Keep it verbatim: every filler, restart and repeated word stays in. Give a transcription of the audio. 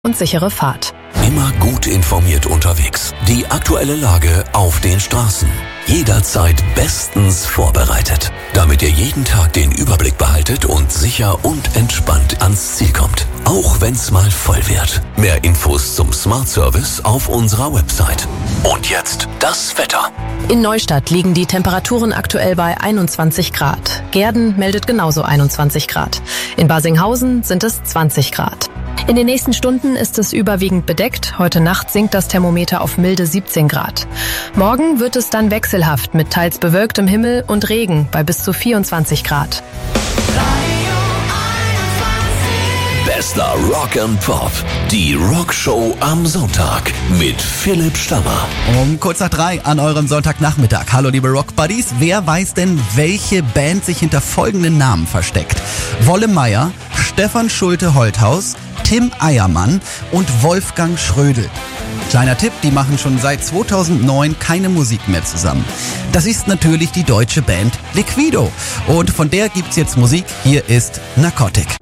und sichere Fahrt. Immer gut informiert unterwegs. Die aktuelle Lage auf den Straßen. Jederzeit bestens vorbereitet, damit ihr jeden Tag den Überblick behaltet und sicher und entspannt ans Ziel kommt. Auch wenn's mal voll wird. Mehr Infos zum Smart Service auf unserer Website. Und jetzt das Wetter. In Neustadt liegen die Temperaturen aktuell bei einundzwanzig Grad. Gehrden meldet genauso einundzwanzig Grad. In Barsinghausen sind es zwanzig Grad. In den nächsten Stunden ist es überwiegend bedeckt. Heute Nacht sinkt das Thermometer auf milde siebzehn Grad. Morgen wird es dann wechselhaft mit teils bewölktem Himmel und Regen bei bis zu vierundzwanzig Grad. Bester Rock and Pop. Die Rockshow am Sonntag mit Philipp Stammer. Um kurz nach drei an eurem Sonntagnachmittag. Hallo liebe Rock-Buddies. Wer weiß denn, welche Band sich hinter folgenden Namen versteckt? Wolle Meier, Stefan Schulte-Holthaus, Tim Eiermann und Wolfgang Schrödel. Kleiner Tipp, die machen schon seit zweitausendneun keine Musik mehr zusammen. Das ist natürlich die deutsche Band Liquido. Und von der gibt's jetzt Musik. Hier ist Narcotic.